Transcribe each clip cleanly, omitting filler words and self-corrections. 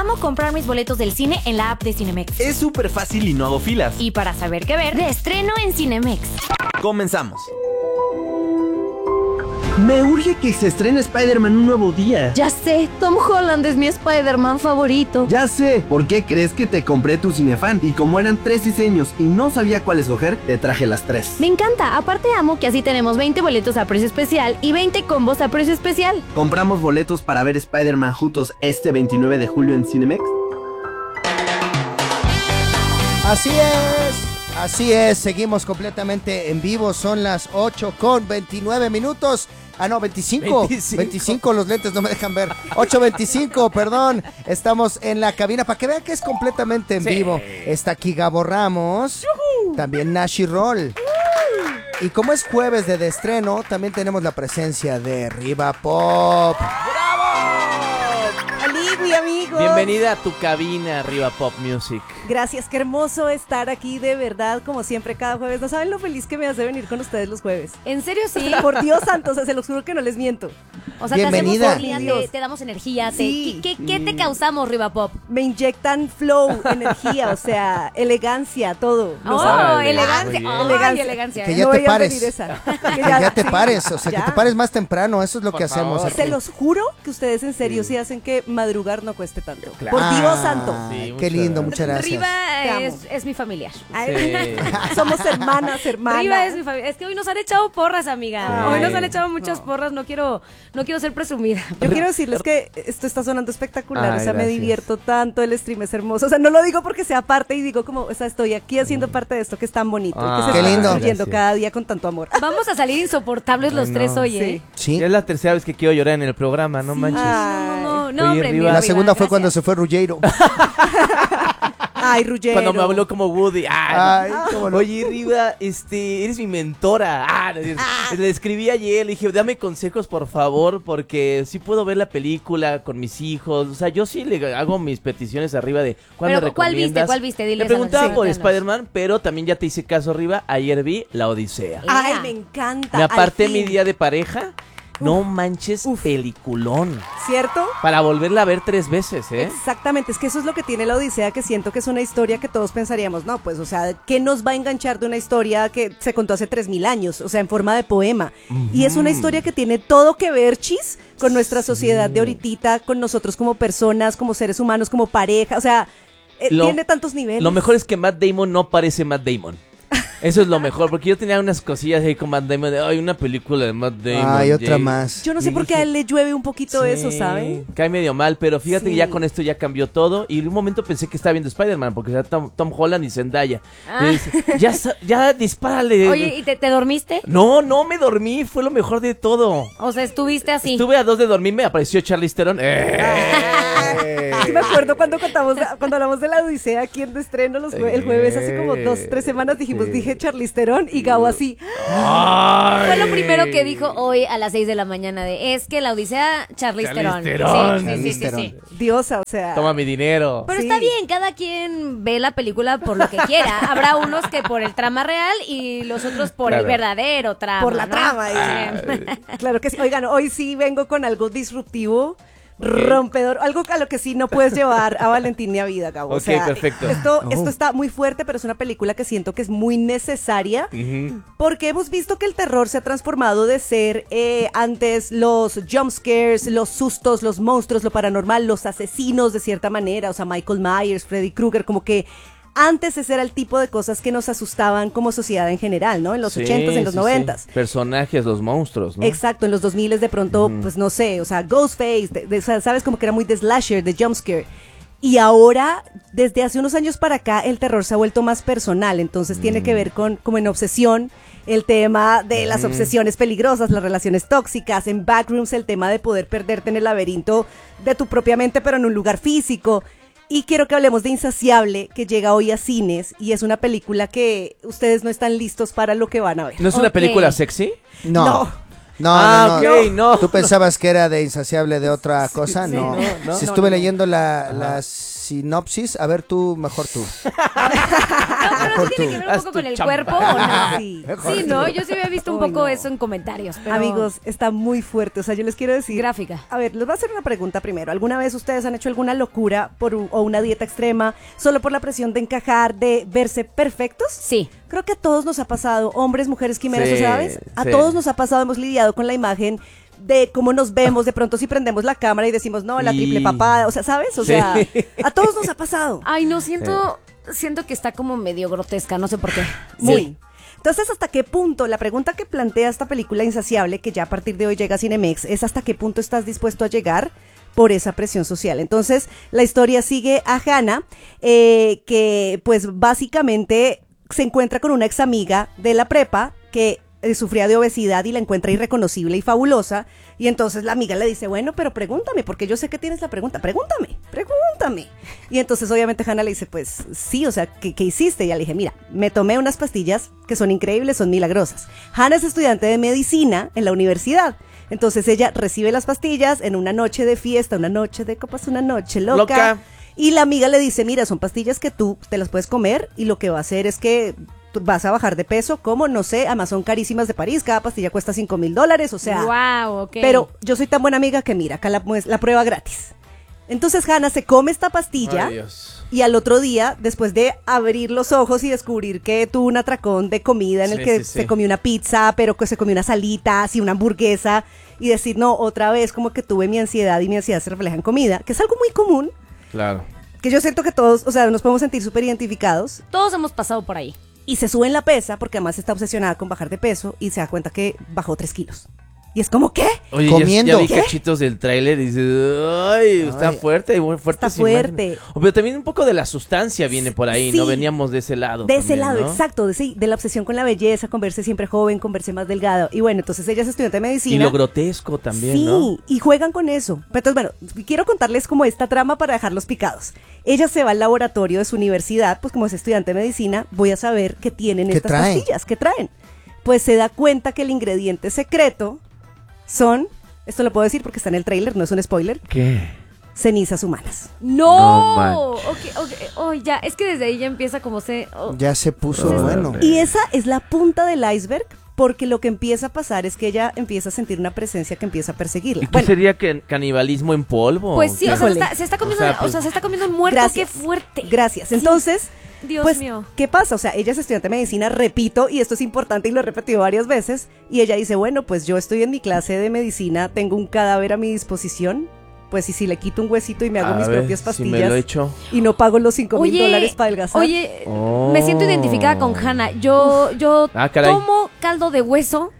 amo comprar mis boletos del cine en la app de Cinemex. Es súper fácil y no hago filas. Y para saber qué ver, de estreno en Cinemex. Comenzamos. Me urge que se estrene Spider-Man un nuevo día. Ya sé, Tom Holland es mi Spider-Man favorito. Ya sé, ¿por qué crees que te compré tu Cinefan? Y como eran 3 diseños y no sabía cuál escoger, te traje las 3. Me encanta, aparte amo que así tenemos 20 boletos a precio especial y 20 combos a precio especial. Compramos boletos para ver Spider-Man juntos este 29 de julio en Cinemex. Así es, seguimos completamente en vivo, son las 8:29. Ah, no, 25. 25, los lentes no me dejan ver. 8:25, perdón. Estamos en la cabina para que vean que es completamente en vivo. Está aquí Gabo Ramos, también Nashi Roll. Y como es jueves de estreno, también tenemos la presencia de Riva Pop. Aligui, amigos. Bienvenida a tu cabina, Riva Pop Music. Gracias, qué hermoso estar aquí, de verdad, como siempre, cada jueves. No saben lo feliz que me hace venir con ustedes los jueves. ¿En serio sí? Por Dios santo, o sea, se los juro que no les miento. O sea, Bienvenida. te hacemos feliz, te damos energía. Sí. ¿Qué te causamos, Riva Pop? Me inyectan flow, energía, o sea, elegancia, todo. Oh, Órale, elegancia. muy Oh, bien. ay, elegancia. Que ya No te veían pares. venir esa. Que ya te sí, pares, o sea, ya. que te pares más temprano, eso es lo Por que hacemos favor. aquí. Se los juro que ustedes en serio sí hacen que madrugar no cueste tanto. Claro. Por Dios santo. Sí, Qué lindo, muchas gracias. Riva Te amo. es mi familiar. Ay, somos hermanas. Riva es mi familia. Es que hoy nos han echado porras, amiga. Sí. Hoy nos han echado muchas porras. No quiero ser presumida. Yo quiero decirles que esto está sonando espectacular, Ay, o sea, me gracias. divierto tanto, el stream es hermoso, o sea, no lo digo porque sea parte y digo como, o sea, estoy aquí haciendo parte de esto que es tan bonito, y que se Qué está lindo. construyendo Gracias. cada día con tanto amor. Vamos a salir insoportables los Ay, tres no. hoy, ¿eh? Sí. Ya es la tercera vez que quiero llorar en el programa, no manches. No, Oye, hombre, Riva. mi La Riva, segunda fue gracias. cuando se fue Ruggiero. Ay, Ruggero. Cuando me habló como Woody. Ay, cómo no. Oye, Riva, eres mi mentora. Le escribí ayer, le dije, dame consejos, por favor, porque sí puedo ver la película con mis hijos. O sea, yo sí le hago mis peticiones arriba de ¿cuándo Pero, ¿cuál recomiendas? viste? ¿Cuál viste? Diles Le a preguntaba los por mexicanos. Spider-Man, pero también ya te hice caso, Riva. Ayer vi La Odisea. Ay, Ea. me encanta. Me al aparté fin. mi día de pareja. No manches, peliculón. ¿Cierto? Para volverla a ver 3 veces, ¿eh? Exactamente, es que eso es lo que tiene la Odisea, que siento que es una historia que todos pensaríamos, no, pues, o sea, ¿qué nos va a enganchar de una historia que se contó hace 3000 años? O sea, en forma de poema. Y es una historia que tiene todo que ver, chis, con nuestra sociedad de ahorita, con nosotros como personas, como seres humanos, como pareja, o sea, tiene tantos niveles. Lo mejor es que Matt Damon no parece Matt Damon. Eso es lo mejor, porque yo tenía unas cosillas ahí con Matt Damon de, ay, una película de Matt Damon. Ay, otra Jay". más. Yo no sé Y por qué a dije, él le llueve un poquito Sí, eso, ¿saben? cae medio mal, pero fíjate Sí. que ya con esto ya cambió todo. Y en un momento pensé que estaba viendo Spider-Man, porque era Tom Holland y Zendaya. Ah. Y dice, ya dispárale. Oye, ¿y te dormiste? No me dormí, fue lo mejor de todo. O sea, estuviste así. Estuve a 2 de dormirme, apareció Charlize Theron. Sí, me acuerdo cuando hablamos de la Odisea aquí en estreno el jueves, hace como 2-3 semanas, dije Charlize Theron y Gabo así. Fue lo primero que dijo hoy a las 6 de la mañana es que la Odisea Charlize Theron. Theron. Sí. Diosa, o sea. Toma mi dinero. Pero Sí. está bien, cada quien ve la película por lo que quiera. Habrá unos que por el trama real y los otros por el Claro. verdadero trama. Por la ¿no? trama. Claro que sí. Oigan, hoy sí vengo con algo disruptivo, rompedor, algo a lo que sí no puedes llevar a Valentín ni a vida, Gabo. Ok, O sea, perfecto. Esto está muy fuerte, pero es una película que siento que es muy necesaria. Porque hemos visto que el terror se ha transformado de ser antes los jump scares, los sustos, los monstruos, lo paranormal, los asesinos de cierta manera, o sea, Michael Myers, Freddy Krueger, como que antes ese era el tipo de cosas que nos asustaban como sociedad en general, ¿no? En los 80s, en los 90s. Personajes, los monstruos, ¿no? Exacto, en los 2000 de pronto, pues no sé, o sea, Ghostface, o sea, sabes, como que era muy de slasher, de jumpscare. Y ahora, desde hace unos años para acá, el terror se ha vuelto más personal, entonces tiene que ver con, como en Obsesión, el tema de las obsesiones peligrosas, las relaciones tóxicas, en Backrooms el tema de poder perderte en el laberinto de tu propia mente, pero en un lugar físico. Y quiero que hablemos de Insaciable, que llega hoy a cines, y es una película que ustedes no están listos para lo que van a ver. ¿No es una Ok. película sexy? No. Ah, ok, no. ¿Tú pensabas que era de Insaciable de otra cosa? sí, no. no. Si No, estuve no. leyendo la sinopsis, a ver tú, mejor tú. No, pero Mejor sí tú. tiene que ver un Haz poco tu con el chamba. cuerpo o no? Sí. Sí, ¿no? Yo sí había visto un Ay, poco no. eso en comentarios. Pero... Amigos, está muy fuerte. O sea, yo les quiero decir. Gráfica. A ver, les voy a hacer una pregunta primero. ¿Alguna vez ustedes han hecho alguna locura o una dieta extrema solo por la presión de encajar, de verse perfectos? Sí. Creo que a todos nos ha pasado, hombres, mujeres, quimeras, Sí, ¿sabes? A sí. todos nos ha pasado, hemos lidiado con la imagen de cómo nos vemos, de pronto si prendemos la cámara y decimos, no, la Y- triple papada, o sea, ¿sabes? O Sí. sea, a todos nos ha pasado. Ay, no, siento que está como medio grotesca, no sé por qué. Muy. Sí. Entonces, ¿hasta qué punto? La pregunta que plantea esta película Insaciable, que ya a partir de hoy llega a Cinemex, es ¿hasta qué punto estás dispuesto a llegar por esa presión social? Entonces, la historia sigue a Hannah, que pues básicamente se encuentra con una ex amiga de la prepa que sufría de obesidad y la encuentra irreconocible y fabulosa. Y entonces la amiga le dice, bueno, pero pregúntame, porque yo sé que tienes la pregunta, pregúntame. Y entonces obviamente Hannah le dice, pues sí, o sea, ¿qué hiciste? Y ella le dije, mira, me tomé unas pastillas que son increíbles, son milagrosas. Hannah es estudiante de medicina en la universidad. Entonces ella recibe las pastillas en una noche de fiesta, una noche de copas, una noche loca. Y la amiga le dice, mira, son pastillas que tú te las puedes comer y lo que va a hacer es que tú vas a bajar de peso, como, no sé, además son carísimas de París, cada pastilla cuesta $5,000, o sea. Wow, ok. Pero yo soy tan buena amiga que mira, acá la prueba gratis. Entonces Hannah se come esta pastilla Ay, Dios. y al otro día, después de abrir los ojos y descubrir que tuvo un atracón de comida en el Sí, que sí, se sí. comió una pizza, pero que se comió una salita, así una hamburguesa, y decir, no, otra vez como que tuve mi ansiedad y mi ansiedad se refleja en comida, que es algo muy común, Claro. que yo siento que todos, o sea, nos podemos sentir súper identificados. Todos hemos pasado por ahí. Y se sube en la pesa porque además está obsesionada con bajar de peso y se da cuenta que bajó 3 kilos. Y es como, ¿qué? Oye, Comiendo. ya vi ¿Qué? cachitos del tráiler y dices, ay, está Ay. fuerte, fuerte. Está esa imagen. fuerte. Pero también un poco de la sustancia viene por ahí, Sí. ¿no? Veníamos de ese lado. De ese también, lado, ¿no? exacto, de la obsesión con la belleza, con verse siempre joven, con verse más delgado. Y bueno, entonces ella es estudiante de medicina. Y lo grotesco también, sí, ¿no? y juegan con eso. Entonces, bueno, quiero contarles como esta trama para dejarlos picados. Ella se va al laboratorio de su universidad, pues como es estudiante de medicina, voy a saber qué tienen ¿Qué estas traen? pastillas, qué traen. Pues se da cuenta que el ingrediente secreto son, esto lo puedo decir porque está en el tráiler, no es un spoiler, ¿Qué? cenizas humanas. No No, ok. Oh, ya, es que desde ahí ya empieza como Ya se puso No, bueno. no, Y esa es la punta del iceberg, porque lo que empieza a pasar es que ella empieza a sentir una presencia que empieza a perseguirla. ¿Y qué Bueno, sería canibalismo en polvo? Pues sí, ¿Qué? o sea, Híjole. se está comiendo, O sea, pues- se está comiendo un muerto, Gracias. qué fuerte. gracias. Sí. Entonces, Dios pues, mío. ¿qué pasa? O sea, ella es estudiante de medicina, repito, y esto es importante y lo he repetido varias veces, y ella dice, bueno, pues yo estoy en mi clase de medicina, tengo un cadáver a mi disposición, pues y si le quito un huesito y me hago A mis ver, propias si pastillas me lo he hecho. y no pago los $5,000 para adelgazar. Oye, Oh. me siento identificada con Hannah. Yo Ah, caray. tomo caldo de hueso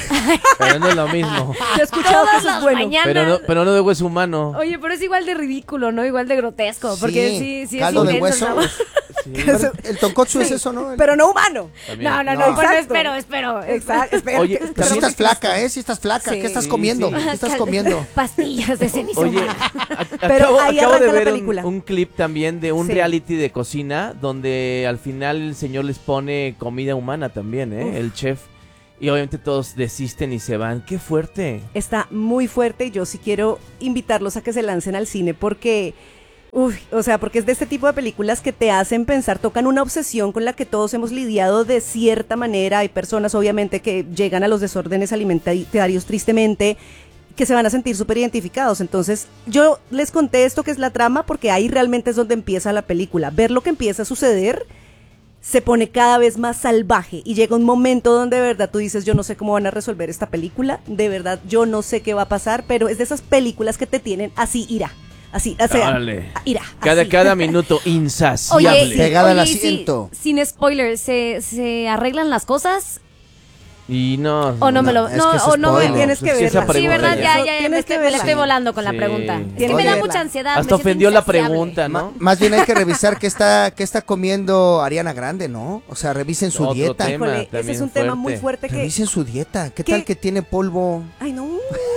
Pero no es lo mismo. Yo he escuchado que todas eso es las bueno. mañanas. Pero no de hueso humano. Oye, pero es igual de ridículo, ¿no? Igual de grotesco. Porque sí es caldo de intenso, hueso. ¿no? Sí. Pero el tonkotsu es eso, ¿no? Pero no humano. También. No, No. bueno, Exacto. espero. Exacto, espera, Oye, espera, Pero si Pero estás flaca, ¿eh? Si estás flaca. Sí. ¿Qué estás Sí, comiendo? sí. ¿Qué estás comiendo? Pastillas de ceniza Oye, humana. Pero ahí acabo arranca de la ver película. un clip también de un Sí. reality de cocina donde al final el señor les pone comida humana también, ¿eh? Uf. El chef. Y obviamente todos desisten y se van. ¡Qué fuerte! Está muy fuerte y yo sí quiero invitarlos a que se lancen al cine porque, o sea, porque es de este tipo de películas que te hacen pensar, tocan una obsesión con la que todos hemos lidiado de cierta manera. Hay personas obviamente que llegan a los desórdenes alimentarios tristemente, que se van a sentir súper identificados. Entonces, yo les conté esto que es la trama porque ahí realmente es donde empieza la película. Ver lo que empieza a suceder se pone cada vez más salvaje y llega un momento donde de verdad tú dices, yo no sé cómo van a resolver esta película, de verdad yo no sé qué va a pasar, pero es de esas películas que te tienen así, ira, así, o sea, Órale. ira. así. Cada minuto insaciable. Oye, Pegada al oye, y asiento. sin spoilers, ¿se arreglan las cosas? Y no. O no me lo... es No, que es o no me spoiler. Tienes que Es que esa verla. Sí, pregunta ¿verdad? ya. Ya, Tienes me que estoy, me verla. la estoy volando con la Sí. pregunta. Es Tienes que me que da verla. mucha ansiedad. Hasta me siento ofendió la insaciable. pregunta, ¿no? Más bien hay que revisar qué está comiendo Ariana Grande, ¿no? O sea, revisen su Otro dieta. tema. Híjole, ese también es un tema muy fuerte. fuerte que... Revisen su dieta. ¿Qué ¿Qué? tal que tiene polvo? Ay, no.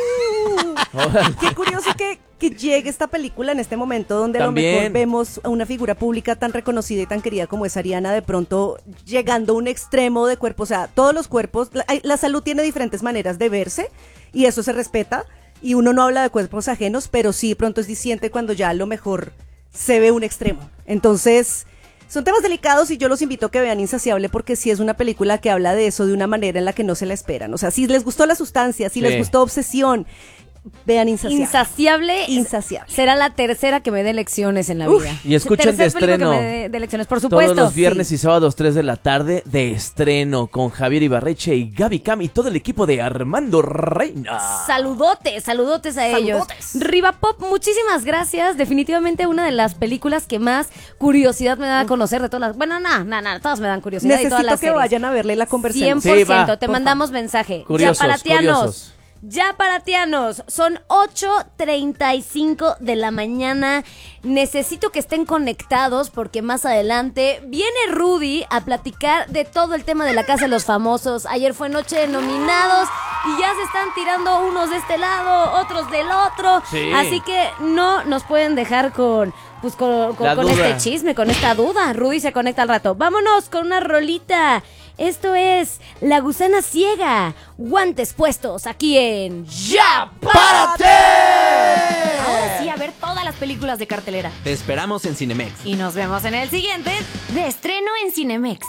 Órale. Qué curioso que llegue esta película en este momento donde a lo También. mejor vemos a una figura pública tan reconocida y tan querida como es Ariana, de pronto llegando a un extremo de cuerpo. O sea, todos los cuerpos, la salud tiene diferentes maneras de verse y eso se respeta. Y uno no habla de cuerpos ajenos, pero sí de pronto es diciente cuando ya a lo mejor se ve un extremo. Entonces, Son temas delicados y yo los invito a que vean Insaciable porque sí es una película que habla de eso de una manera en la que no se la esperan. O sea, si les gustó La Sustancia, si les gustó Obsesión, vean Insaciable. Será la tercera que me dé lecciones en la vida. Y escuchen de estreno. Que me dé lecciones, por supuesto. Todos los viernes y sábados 3 de la tarde de estreno con Javier Ibarreche y Gaby Cam y todo el equipo de Armando Reina. Saludotes a ellos. Riva Pop, muchísimas gracias. Definitivamente una de las películas que más curiosidad me da a conocer de todas las... Bueno, todas me dan curiosidad. Necesito y todas las que vayan a verle la conversación. 100%, te mandamos mensaje. Curiosos. Ya paratianos, son 8:35 de la mañana. Necesito que estén conectados porque más adelante viene Rudy a platicar de todo el tema de la Casa de los Famosos. Ayer fue noche de nominados y ya se están tirando unos de este lado, otros del otro. Sí. Así que no nos pueden dejar con este chisme, con esta duda. Rudy se conecta al rato. Vámonos con una rolita. Esto es La Gusana Ciega. Guantes puestos aquí en ¡Ya Párate! Ahora sí, a ver todas las películas de cartelera. Te esperamos en Cinemex. Y nos vemos en el siguiente de estreno en Cinemex.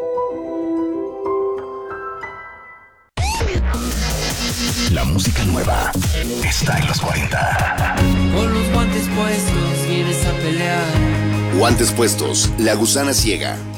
La música nueva está en los 40. Con los guantes puestos vienes a pelear. Guantes puestos, La Gusana Ciega.